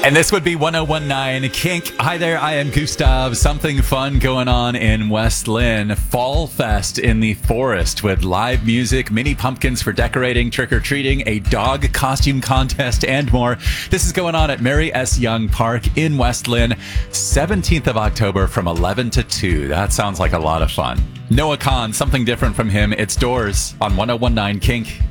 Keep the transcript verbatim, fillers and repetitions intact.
And this would be ten nineteen Kink. Hi there, I am Gustav. Something fun going on in West Lynn. Fall Fest in the forest with live music, mini pumpkins for decorating, trick-or-treating, a dog costume contest, and more. This is going on at Mary S. Young Park in West Lynn, seventeenth of October from eleven to two. That sounds like a lot of fun. Noah Kahn, something different from him. It's Doors on ten nineteen Kink.